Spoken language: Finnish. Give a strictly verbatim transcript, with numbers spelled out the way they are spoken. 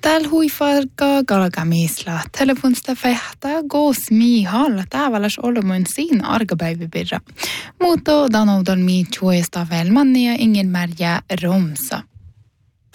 Täällä huifarkaa kalkamisla telefonista fehtaa goosmi halla tavallas olumuin siinä arkapäivipirra. Mutta danoudan mi chuesta velmannia ingen märjä romsa.